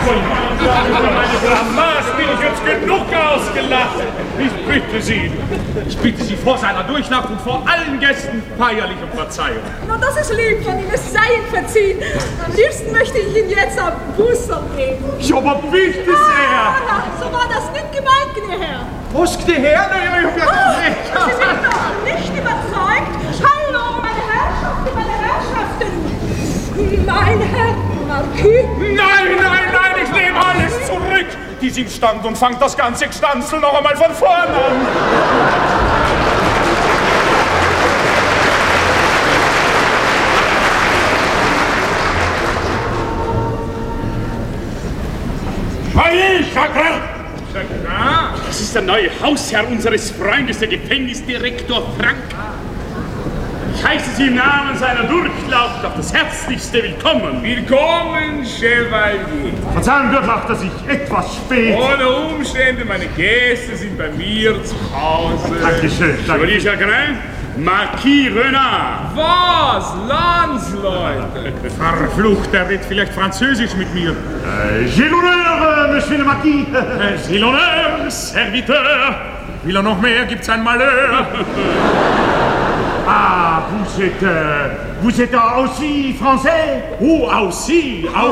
Meine Blamage bin ich jetzt genug ausgelacht. Ich bitte Sie vor seiner Durchlaucht und vor allen Gästen feierlich um Verzeihung. Na, das ist lieb von Ihnen, es sei Ihnen verziehen. Am liebsten möchte ich Ihnen jetzt einen Busserl geben. Ja, aber bitte sehr. Ah, so war das nicht gemeint, gnädiger Herr. Was, gnädiger Herr? Ich hab ja doch recht. Sie sind noch nicht überzeugt? Hallo, meine Herrschaften, Mein Herr Marquis? Nein, ich nehme alles zurück. Die sind stand und fangt das ganze Gstanzel noch einmal von vorn an. Chagrin! Das ist der neue Hausherr unseres Freundes, der Gefängnisdirektor Frank. Ich heiße Sie im Namen seiner Durchlaucht auf das herzlichste Willkommen. Willkommen, Chevalier. Verzeihen, Durchlaucht, dass ich etwas spät... Ohne Umstände, meine Gäste sind bei mir zu Hause. Dankeschön, danke. Chevalier Chagrin, Marquis Renard. Was? Landsleute? Verflucht, er redet vielleicht Französisch mit mir. J'ai l'honneur, Monsieur le Marquis. J'ai l'honneur, Serviteur. Will er noch mehr, gibt's ein Malheur. Ah, vous êtes aussi français? Oh, aussi. Ach,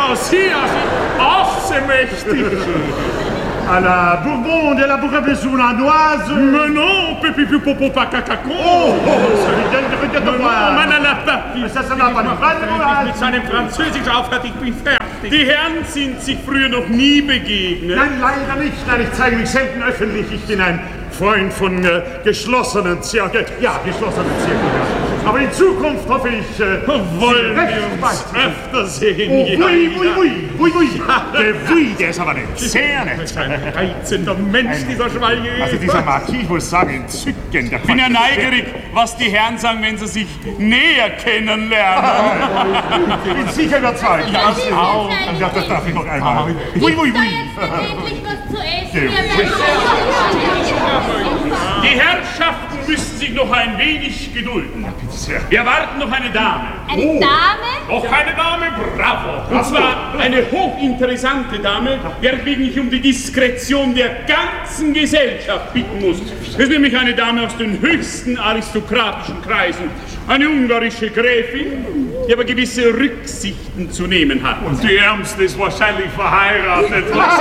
c'est mächtig. À la Bourbon de la Bourgogne-Sournoise. Mais non, Pépipi Popo Pacacaco. Oh, man à la Papi. Ça va pas nicht mit seinem Französisch aufhört, ich bin fertig. Die Herren sind sich früher noch nie begegnet. Nein, leider nicht. Nein, ich zeige mich selten öffentlich. Ich bin ein Freund von geschlossenen Zirkeln. Ja, geschlossenen Zirkeln. Aber in Zukunft hoffe ich, wollen wir uns öfter sehen. Oh, oui, der ist aber nett. Sehr nett. Ein reizender Mensch, dieser Chevalier. Also dieser Marquis, ich muss sagen, entzückend. Ich bin ja neugierig, was die Herren sagen, wenn sie sich näher kennenlernen. Ich bin sicher überzeugt. Ja, ich auch. Ja, das darf ich noch einmal. Oui. Endlich was zu essen. Die Herrschaften müssen sich noch ein wenig gedulden. Wir erwarten noch eine Dame. Eine Dame? Noch eine Dame, bravo. Und zwar eine hochinteressante Dame, weswegen ich um die Diskretion der ganzen Gesellschaft bitten muss. Das ist nämlich eine Dame aus den höchsten aristokratischen Kreisen. Eine ungarische Gräfin, die aber gewisse Rücksichten zu nehmen hat. Und die Ärmste ist wahrscheinlich verheiratet.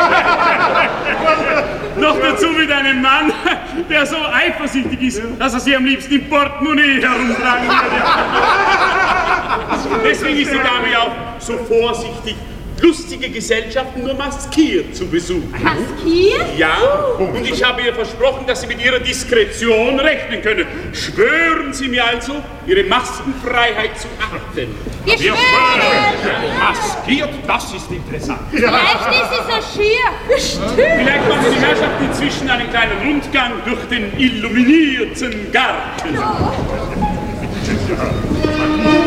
Noch dazu mit einem Mann, der so eifersüchtig ist, dass er sie am liebsten im Portemonnaie herumtragen würde. Deswegen ist die Dame auch so vorsichtig, lustige Gesellschaften nur maskiert zu besuchen. Maskiert? Ja, und ich habe ihr versprochen, dass Sie mit Ihrer Diskretion rechnen können. Schwören Sie mir also, Ihre Maskenfreiheit zu achten. Wir schwören! Maskiert, das ist interessant. Vielleicht ist es so schier. Vielleicht machen die Herrschaften inzwischen einen kleinen Rundgang durch den illuminierten Garten.